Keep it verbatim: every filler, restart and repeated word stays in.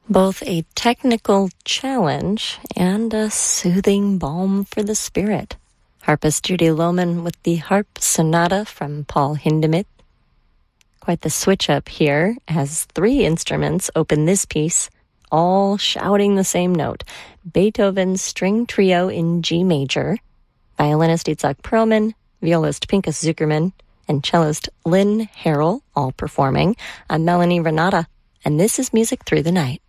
Both a technical challenge and a soothing balm for the spirit. Harpist Judy Lohman with the Harp Sonata from Paul Hindemith. Quite the switch up here, as three instruments open this piece, all shouting the same note. Beethoven's String Trio in G major, violinist Itzhak Perlman, violist Pinchas Zukerman, and cellist Lynn Harrell, all performing. I'm Melanie Renata, and this is Music Through the Night.